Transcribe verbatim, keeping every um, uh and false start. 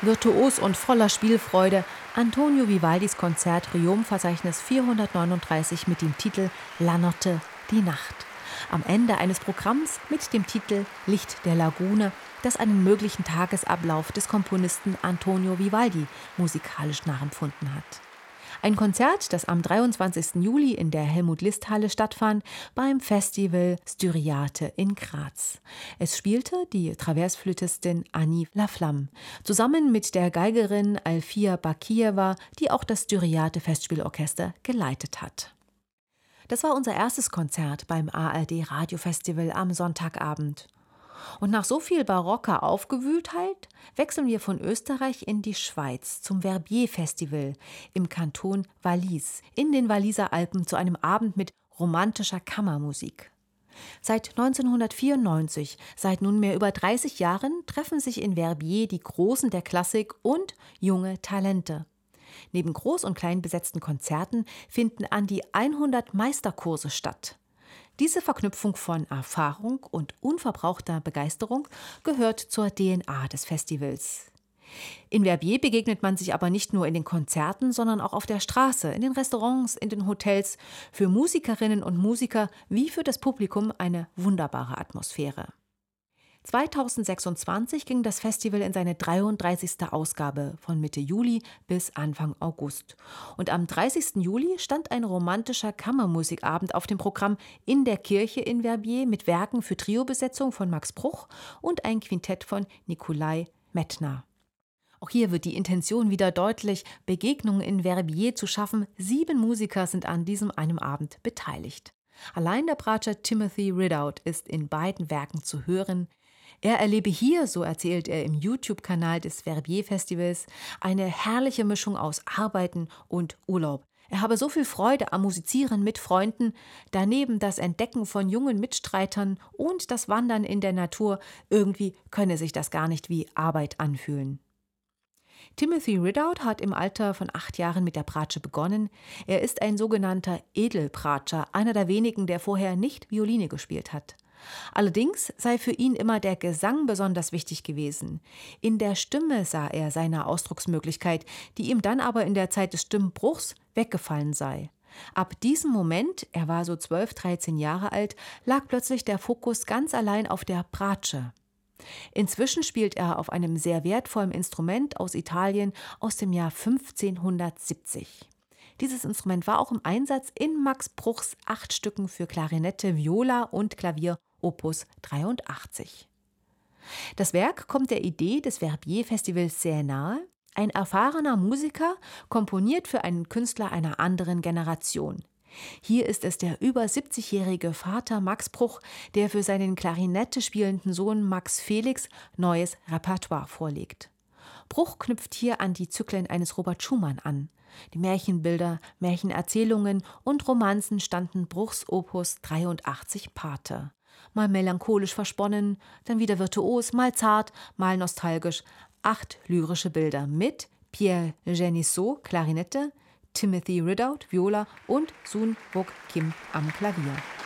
Virtuos und voller Spielfreude Antonio Vivaldis Konzert Triumphverzeichnis vierhundertneununddreißig mit dem Titel La Notte, die Nacht. Am Ende eines Programms mit dem Titel Licht der Lagune, das einen möglichen Tagesablauf des Komponisten Antonio Vivaldi musikalisch nachempfunden hat. Ein Konzert, das am dreiundzwanzigsten Juli in der Helmut-List-Halle stattfand, beim Festival Styriate in Graz. Es spielte die Traversflötistin Annie Laflamme zusammen mit der Geigerin Alfia Bakijewa, die auch das Styriate-Festspielorchester geleitet hat. Das war unser erstes Konzert beim A R D-Radiofestival am Sonntagabend. Und nach so viel barocker Aufgewühltheit wechseln wir von Österreich in die Schweiz zum Verbier-Festival im Kanton Wallis in den Walliser Alpen zu einem Abend mit romantischer Kammermusik. Seit neunzehnhundertvierundneunzig, seit nunmehr über dreißig Jahren, treffen sich in Verbier die Großen der Klassik und junge Talente. Neben groß- und klein besetzten Konzerten finden an die hundert Meisterkurse statt. Diese Verknüpfung von Erfahrung und unverbrauchter Begeisterung gehört zur D N A des Festivals. In Verbier begegnet man sich aber nicht nur in den Konzerten, sondern auch auf der Straße, in den Restaurants, in den Hotels. Für Musikerinnen und Musiker wie für das Publikum eine wunderbare Atmosphäre. zweitausendsechsundzwanzig ging das Festival in seine dreiunddreißigste Ausgabe von Mitte Juli bis Anfang August. Und am dreißigsten Juli stand ein romantischer Kammermusikabend auf dem Programm in der Kirche in Verbier mit Werken für Triobesetzung von Max Bruch und ein Quintett von Nikolai Medtner. Auch hier wird die Intention wieder deutlich, Begegnungen in Verbier zu schaffen. Sieben Musiker sind an diesem einem Abend beteiligt. Allein der Bratscher Timothy Ridout ist in beiden Werken zu hören. Er erlebe hier, so erzählt er im YouTube-Kanal des Verbier-Festivals, eine herrliche Mischung aus Arbeiten und Urlaub. Er habe so viel Freude am Musizieren mit Freunden, daneben das Entdecken von jungen Mitstreitern und das Wandern in der Natur. Irgendwie könne sich das gar nicht wie Arbeit anfühlen. Timothy Ridout hat im Alter von acht Jahren mit der Bratsche begonnen. Er ist ein sogenannter Edelbratscher, einer der wenigen, der vorher nicht Violine gespielt hat. Allerdings sei für ihn immer der Gesang besonders wichtig gewesen. In der Stimme sah er seine Ausdrucksmöglichkeit, die ihm dann aber in der Zeit des Stimmbruchs weggefallen sei. Ab diesem Moment, er war so zwölf, dreizehn Jahre alt, lag plötzlich der Fokus ganz allein auf der Bratsche. Inzwischen spielt er auf einem sehr wertvollen Instrument aus Italien aus dem Jahr fünfzehnhundertsiebzig. Dieses Instrument war auch im Einsatz in Max Bruchs acht Stücken für Klarinette, Viola und Klavier Opus dreiundachtzig. Das Werk kommt der Idee des Verbier-Festivals sehr nahe. Ein erfahrener Musiker komponiert für einen Künstler einer anderen Generation. Hier ist es der über siebzigjährige Vater Max Bruch, der für seinen Klarinette spielenden Sohn Max Felix neues Repertoire vorlegt. Bruch knüpft hier an die Zyklen eines Robert Schumann an. Die Märchenbilder, Märchenerzählungen und Romanzen standen Bruchs Opus dreiundachtzig Pate. Mal melancholisch versponnen, dann wieder virtuos, mal zart, mal nostalgisch. Acht lyrische Bilder mit Pierre Genisseau, Klarinette, Timothy Ridout, Viola und Soon Wook Kim am Klavier.